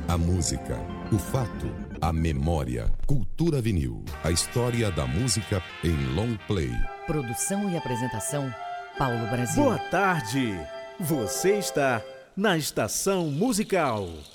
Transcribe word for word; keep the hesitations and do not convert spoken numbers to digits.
A música, o fato, a memória. Cultura Vinil. A história da música em long play. Produção e apresentação, Paulo Brasil. Boa tarde. Você está na Estação Musical.